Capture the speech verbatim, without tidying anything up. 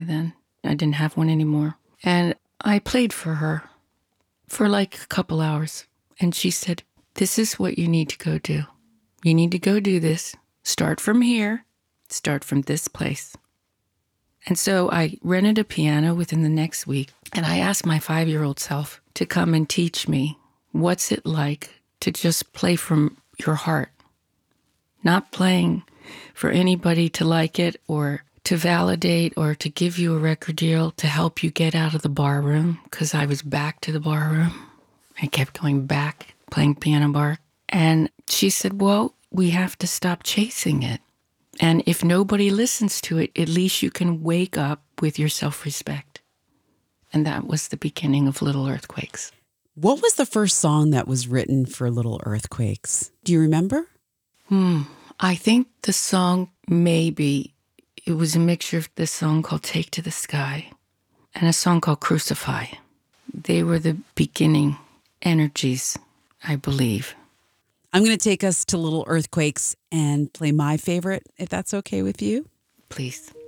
then. I didn't have one anymore. And I played for her for like a couple hours. And she said, this is what you need to go do. You need to go do this. Start from here. Start from this place. And so I rented a piano within the next week. And I asked my five-year-old self to come and teach me what's it like to just play from your heart. Not playing for anybody to like it or to validate or to give you a record deal to help you get out of the bar room, because I was back to the bar room. I kept going back, playing piano bar. And she said, well, we have to stop chasing it. And if nobody listens to it, at least you can wake up with your self-respect. And that was the beginning of Little Earthquakes. What was the first song that was written for Little Earthquakes? Do you remember? Hmm. I think the song, maybe, it was a mixture of this song called Take to the Sky and a song called Crucify. They were the beginning energies, I believe. I'm going to take us to Little Earthquakes and play my favorite, if that's okay with you. Please.